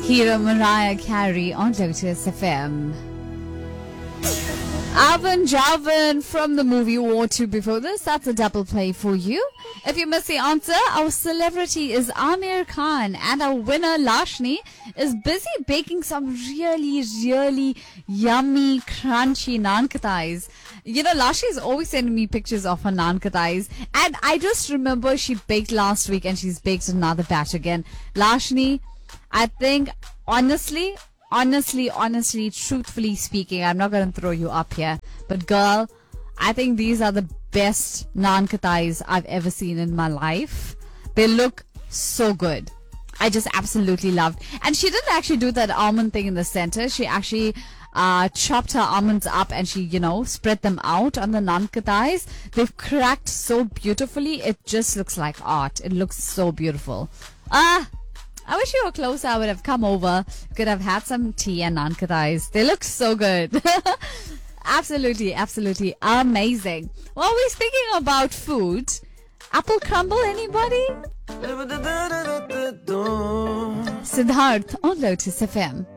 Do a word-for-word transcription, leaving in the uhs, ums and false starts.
Hero Mariah Carey on Lotus F M. Alvin Jalvin from the movie War two before this. That's a double play for you. If you miss the answer, our celebrity is Amir Khan and our winner Lashni is busy baking some really, really yummy, crunchy naan katais. You know, Lashni is always sending me pictures of her naan katais, and I just remember she baked last week and she's baked another batch again. Lashni, I think, honestly, Honestly, honestly, truthfully speaking, I'm not going to throw you up here, but girl, I think these are the best naan katais I've ever seen in my life. They look so good. I just absolutely loved. And she didn't actually do that almond thing in the center. She actually uh, chopped her almonds up and she, you know, spread them out on the naan katais. They've cracked so beautifully. It just looks like art. It looks so beautiful. Ah. I wish you were closer. I would have come over. Could have had some tea and naan katais. They look so good. Absolutely, absolutely amazing. Well, we're speaking about food. Apple crumble, anybody? Siddharth on Lotus F M.